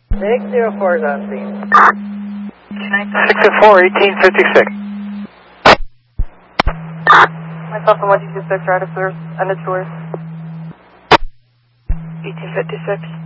604 is on scene. 604, 1856. Myself and 126 right if there's an tour. 1856.